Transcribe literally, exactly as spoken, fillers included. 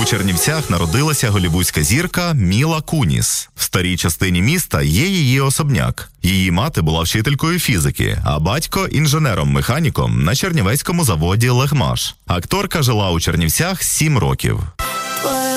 Чернівцях народилася голлівудська зірка Міла Куніс. В старій частині міста є її особняк. Її мати була вчителькою фізики, а батько – інженером-механіком на чернівецькому заводі «Легмаш». Акторка жила у Чернівцях сім років.